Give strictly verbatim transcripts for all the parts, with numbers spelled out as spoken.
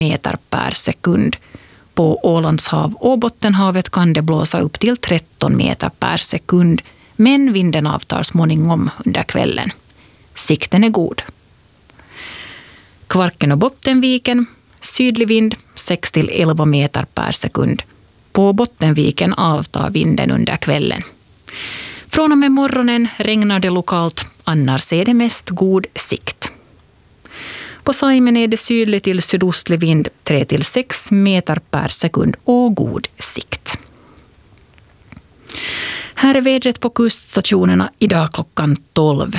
meter per sekund. På Ålandshav och Bottenhavet kan det blåsa upp till tretton meter per sekund, men vinden avtar småningom under kvällen. Sikten är god. Kvarken och Bottenviken, sydlig vind sex till elva meter per sekund. På Bottenviken avtar vinden under kvällen. Från och med morgonen regnar det lokalt, annars är det mest god sikt. På Saimen är det sydlig till sydostlig vind tre till sex meter per sekund och god sikt. Här är vädret på kuststationerna idag klockan tolv.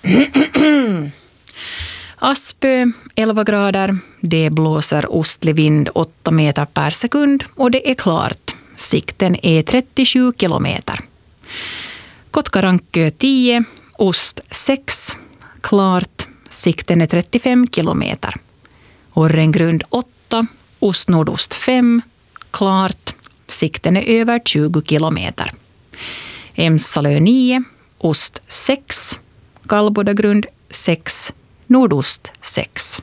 Aspö elva grader, det blåser ostlig vind åtta meter per sekund och det är klart. Sikten är trettiosju kilometer. Kotkarankö tio, ost sex, klart. Sikten är trettiofem kilometer. Orrengrund åtta, ost nordost fem, klart. Sikten är över tjugo kilometer. Emsalö nio, ost sex, Kallbodagrund sex, nordost sex.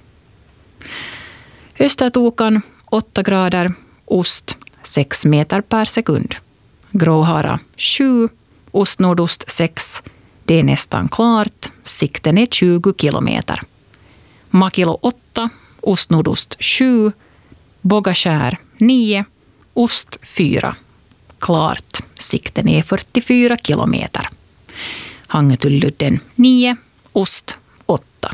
Östertokan åtta grader, ost sex meter per sekund. Gråhara sju, ost nordost sex, det är nästan klart. Sikten är tjugo kilometer. Makilo åtta, ost nordost sju, Bogaskär nio, ost fyra, klart. Sikten är fyrtiofyra kilometer. Hangetulludden nio, ost åtta.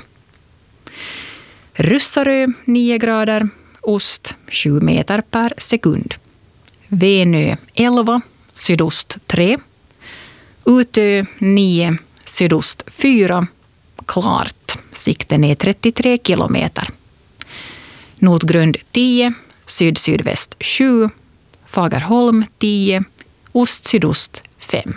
Russarö nio grader, ost sju meter per sekund. Venö elva, sydost tre. Utö nio, sydost fyra, klart. Sikten är trettiotre kilometer. Notgrund tio, syd-sydväst sju, Fagerholm tio, ost-sydost fem.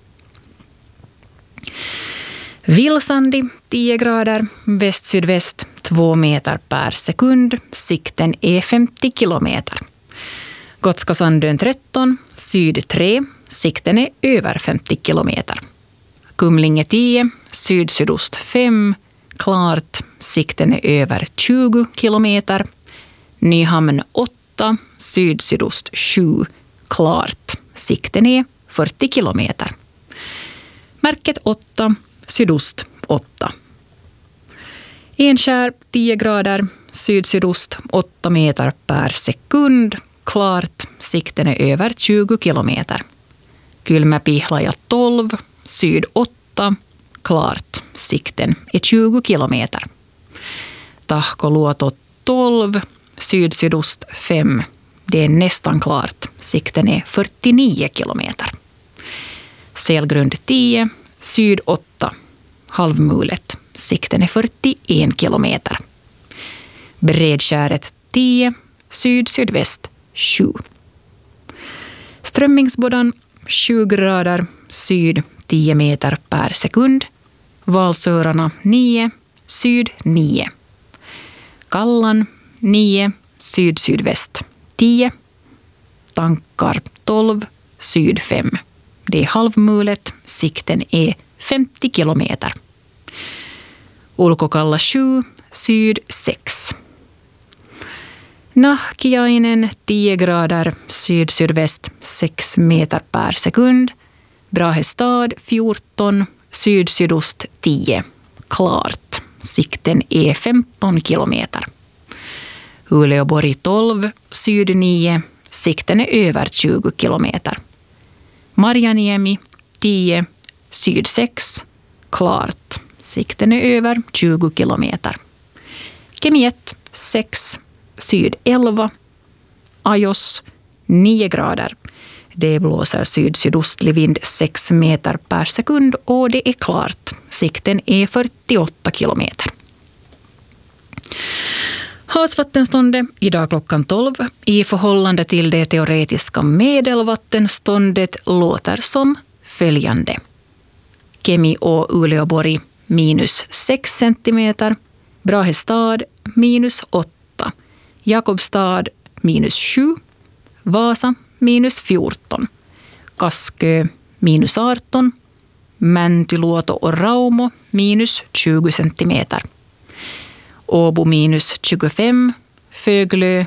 Vilsandi tio grader, väst-sydväst två meter per sekund. Sikten är femtio kilometer. Gotska Sandön tretton, syd tre, sikten är över femtio kilometer. Kumlinge tio, syd-sydost fem, klart. Sikten är över tjugo kilometer. Nyhamn åtta, syd-sydost sju, klart. Sikten är fyrtio kilometer. Märket åtta, sydost åtta. Enskär tio grader, syd-sydost åtta meter per sekund, klart. Sikten är över tjugo kilometer. Kylmäpihlaja tolv, syd åtta, klart. Sikten är tjugo kilometer. Tahkoluoto tolv, syd-sydost fem, det är nästan klart. Sikten är fyrtionio kilometer. Selgrund tio, syd åtta, halvmulet. Sikten är fyrtioen kilometer. Bredskäret tio, syd-sydväst sju. Strömmingsbodan sju grader, syd tio meter per sekund. Valsörarna nio, syd nio. Kallan nio, syd-sydväst tio. Tankar tolv, syd fem. Det är halvmulet, sikten är femtio kilometer. Ulkokalla sju, syd sex. Nahkiainen tio grader, syd-sydväst sex meter per sekund. Brahestad fjorton, syd-sydost tio, klart. Sikten är femton kilometer. Uleåborg tolv, syd nio, sikten är över tjugo kilometer. Marjaniemi tio, syd sex, klart. Sikten är över tjugo kilometer. Kemiet sex, syd elva. Ajos nio grader. Det blåser syd-sydostlig vind sex meter per sekund och det är klart. Sikten är fyrtioåtta kilometer. Havsvattenståndet idag klockan tolv i förhållande till det teoretiska medelvattenståndet låter som följande. Kemi och Uleåborg minus sex centimeter. Brahestad minus åtta. Jakobstad minus sju. Vasa minus fjorton. Kaskö minus arton. Mäntyluoto och Raumo minus tjugo centimeter. Åbo minus tjugofem. Föglö,